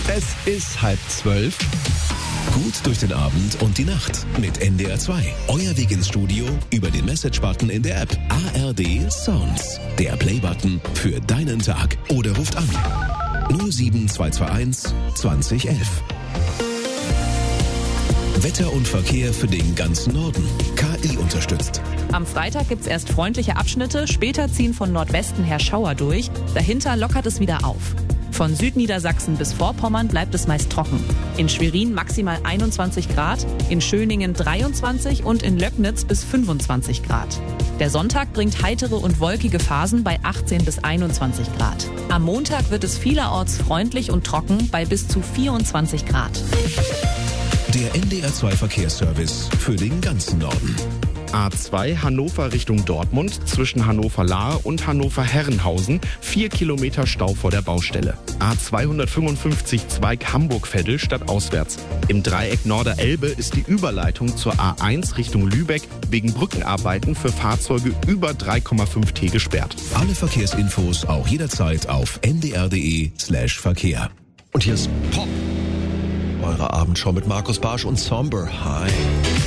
Es ist 11:30. Gut durch den Abend und die Nacht mit NDR 2. Euer Weg ins Studio über den Message-Button in der App. ARD Sounds. Der Play-Button für deinen Tag. Oder ruft an 07221 2011. Wetter und Verkehr für den ganzen Norden. KI unterstützt. Am Freitag gibt's erst freundliche Abschnitte, später ziehen von Nordwesten her Schauer durch. Dahinter lockert es wieder auf. Von Südniedersachsen bis Vorpommern bleibt es meist trocken. In Schwerin maximal 21 Grad, in Schöningen 23 und in Löcknitz bis 25 Grad. Der Sonntag bringt heitere und wolkige Phasen bei 18 bis 21 Grad. Am Montag wird es vielerorts freundlich und trocken bei bis zu 24 Grad. Der NDR 2 Verkehrsservice für den ganzen Norden. A2 Hannover Richtung Dortmund zwischen Hannover-Lahr und Hannover-Herrenhausen 4 Kilometer Stau vor der Baustelle. A255 Zweig Hamburg-Veddel stadtauswärts. Im Dreieck Norderelbe ist die Überleitung zur A1 Richtung Lübeck wegen Brückenarbeiten für Fahrzeuge über 3,5 T gesperrt. Alle Verkehrsinfos auch jederzeit auf ndr.de/Verkehr. Und hier ist Pop. Eure Abendshow mit Markus Barsch und Somber. Hi.